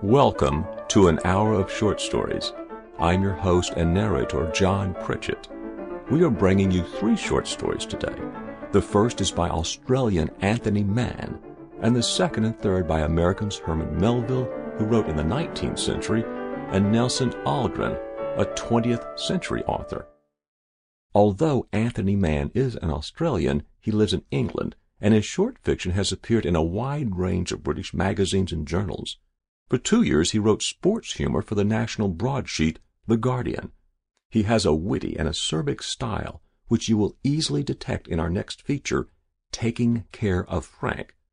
Welcome to an hour of short stories. I'm your host and narrator, John Pritchett. We are bringing you 3 short stories today. The first is by Australian Anthony Mann, and the second and third by Americans Herman Melville, who wrote in the 19th century, and Nelson Algren, a 20th century author. Although Anthony Mann is an Australian, he lives in England, and his short fiction has appeared in a wide range of British magazines and journals. For 2 years he wrote sports humor for the national broadsheet, The Guardian. He has a witty and acerbic style, which you will easily detect in our next feature, Taking Care of Frank,